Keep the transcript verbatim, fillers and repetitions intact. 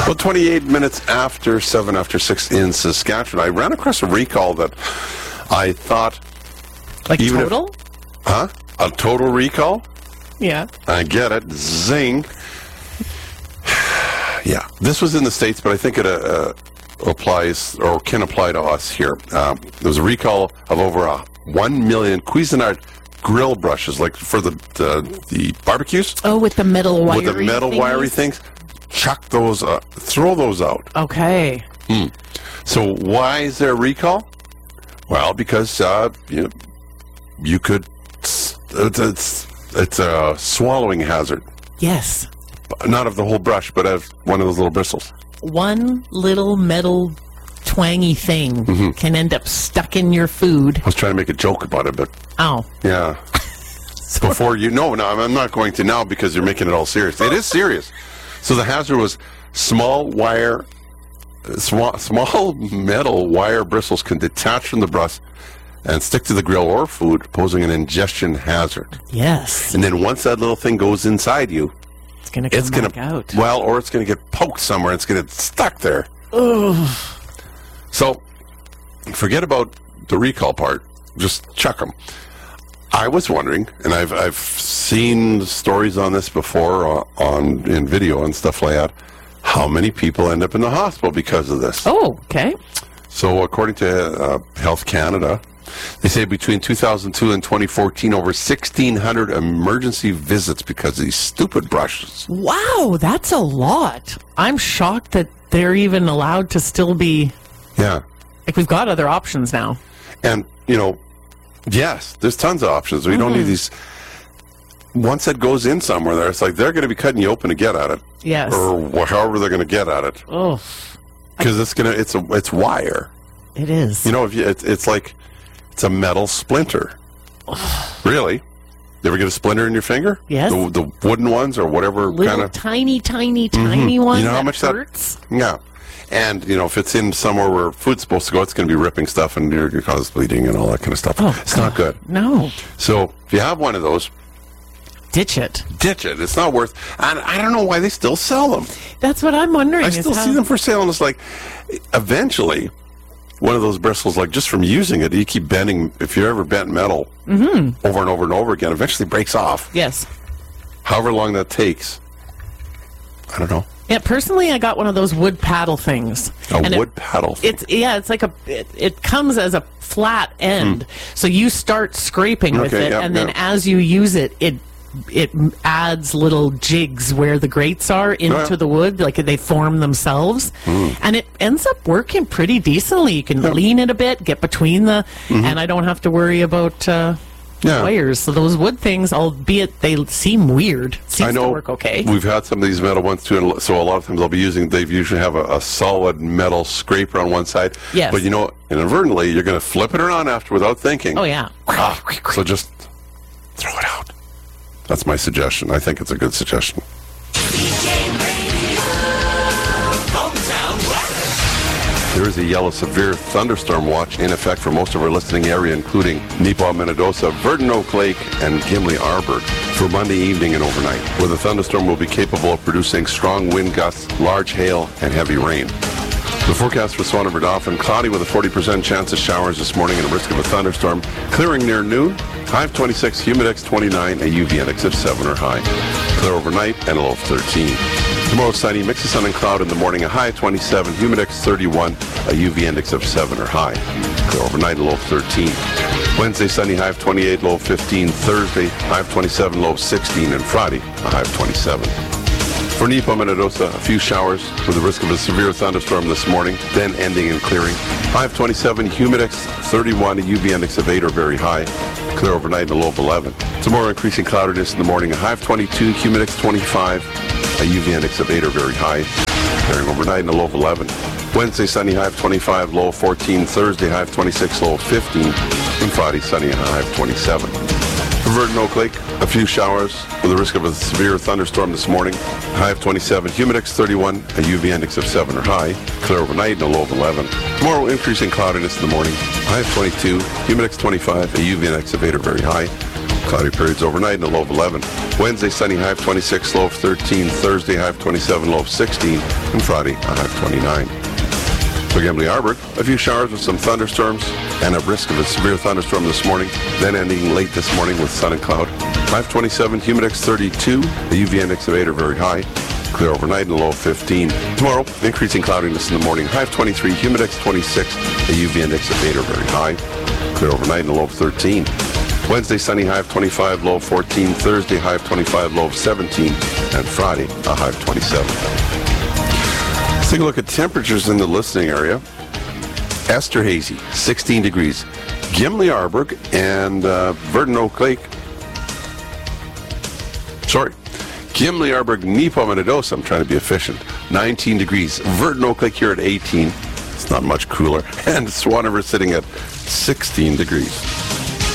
Well, twenty-eight minutes after seven after six in Saskatchewan, I ran across a recall that I thought... Like even total? If, huh? A total recall? Yeah. I get it. Zing. Yeah. This was in the States, but I think it uh, applies or can apply to us here. Um, there was a recall of over a one million Cuisinart grill brushes, like for the the, the barbecues. Oh, with the metal wiry With the metal thingies? wiry things. Chuck those, uh, throw those out. Okay. Hmm. So why is there a recall? Well, because uh, you know, you could, it's, it's, it's a swallowing hazard. Yes. Not of the whole brush, but of one of those little bristles. One little metal twangy thing Mm-hmm. can end up stuck in your food. I was trying to make a joke about it, but Oh. yeah. Before you know, no, I'm not going to now because you're making it all serious. It is serious. So the hazard was small wire, small, small metal wire bristles can detach from the brush and stick to the grill or food, posing an ingestion hazard. Yes. And then once that little thing goes inside you, It's going to come it's going back to out. well, or it's going to get poked somewhere. It's going to get stuck there. Ugh. So forget about the recall part. Just chuck them. I was wondering, and I've I've seen stories on this before uh, on in video and stuff like that. How many people end up in the hospital because of this? Oh, okay. So according to uh, Health Canada, they say between two thousand two and twenty fourteen, over sixteen hundred emergency visits because of these stupid brushes. Wow, that's a lot. I'm shocked that they're even allowed to still be... Yeah. Like, we've got other options now. And, you know, yes, there's tons of options. We mm-hmm. don't need these... Once it goes in somewhere there, it's like they're going to be cutting you open to get at it. Yes. Or however they're going to get at it. Oh. Because it's going to, it's a, it's wire. It is. You know, if you, it, it's like, it's a metal splinter. Really? You ever get a splinter in your finger? Yes. The, the wooden ones or whatever Little kind of... tiny, tiny, tiny Mm-hmm. ones. You know how that much hurts? that... Yeah. And, you know, if it's in somewhere where food's supposed to go, it's going to be ripping stuff and you're going to cause bleeding and all that kind of stuff. Oh, it's God. not good. No. So, if you have one of those, Ditch it. ditch it. It's not worth... And I don't know why they still sell them. That's what I'm wondering. I is still how- see them for sale, and it's like, eventually, one of those bristles, like, just from using it, you keep bending, if you ever bent metal Mm-hmm. over and over and over again, eventually breaks off. Yes. However long that takes, I don't know. Yeah, personally, I got one of those wood paddle things. A And it- wood paddle thing. It's yeah, it's like a it, it comes as a flat end, so you start scraping with Okay, it, yeah, and then yeah. as you use it, it it adds little jigs where the grates are into Oh, yeah. the wood, like they form themselves, and it ends up working pretty decently. You can Yeah. lean it a bit, get between the, and I don't have to worry about. Uh, Yeah. Wires. So those wood things, albeit they seem weird, seems I know to work okay. we've had some of these metal ones too, and so a lot of times I'll be using, they usually have a, a solid metal scraper on one side. Yes. But you know, inadvertently, you're going to flip it around after without thinking. Oh yeah. Ah, so just throw it out. That's my suggestion. I think it's a good suggestion. There is a yellow severe thunderstorm watch in effect for most of our listening area, including Neepawa, Minnedosa, Verdon Oak Lake, and Gimli Arbor for Monday evening and overnight, where the thunderstorm will be capable of producing strong wind gusts, large hail, and heavy rain. The forecast for Swan River Dauphin, cloudy with a forty percent chance of showers this morning and a risk of a thunderstorm. Clearing near noon, high of twenty-six, humidex twenty-nine, a U V index of seven or high. Clear overnight and a low of thirteen. Tomorrow, sunny, mix of sun and cloud in the morning, a high of twenty-seven, humidex thirty-one, a U V index of seven or high. Clear overnight, a low of thirteen. Wednesday, sunny, high of twenty-eight, low of fifteen. Thursday, high of twenty-seven, low of sixteen. And Friday, a high of twenty-seven. For Neepawa, Minnedosa, a few showers with the risk of a severe thunderstorm this morning, then ending and clearing. High of twenty-seven, humidex thirty-one, a U V index of eight or very high. Clear overnight and a low of eleven. Tomorrow, increasing cloudiness in the morning, a high of twenty-two, humidex twenty-five, a U V index of eight or very high. Clearing overnight and a low of eleven. Wednesday, sunny, high of twenty-five, low of fourteen. Thursday, high of twenty-six, low of fifteen. And Friday, sunny, and a high of twenty-seven. For Verdon Oak Lake, a few showers with the risk of a severe thunderstorm this morning. High of twenty-seven, humidex thirty-one, a U V index of seven or high. Clear overnight and a low of eleven. Tomorrow, increasing cloudiness in the morning. High of twenty-two, humidex twenty-five, a U V index of eight or very high. Cloudy periods overnight and a low of eleven. Wednesday, sunny, high of twenty-six, low of thirteen. Thursday, high of twenty-seven, low of sixteen. And Friday, a high of twenty-nine. For Gimli-Arburg, a few showers with some thunderstorms and a risk of a severe thunderstorm this morning, then ending late this morning with sun and cloud. High of twenty-seven, humidex thirty-two, the U V index of eight are very high. Clear overnight and a low of fifteen. Tomorrow, increasing cloudiness in the morning. High of twenty-three, humidex twenty-six, the U V index of eight are very high. Clear overnight and a low of thirteen. Wednesday, sunny, high of twenty-five, low of fourteen. Thursday, high of twenty-five, low of seventeen. And Friday, a high of twenty-seven. Let's take a look at temperatures in the listening area. Esterhazy, sixteen degrees. Gimli-Arburg and uh, Verdun-Oak Lake. Sorry. Gimli-Arburg, Neepaw-Minnedosa, I'm trying to be efficient, nineteen degrees. Verdun-Oak Lake here at eighteen. It's not much cooler. And Swan River sitting at sixteen degrees.